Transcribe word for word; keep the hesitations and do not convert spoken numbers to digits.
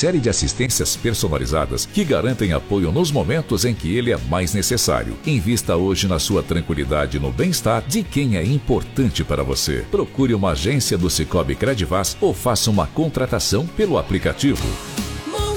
série de assistências personalizadas que garantem apoio nos momentos em que ele é mais necessário. Invista hoje na sua tranquilidade e no bem-estar de quem é importante para você. Procure uma agência do Cicobi Credivaz ou faça uma contratação pelo aplicativo.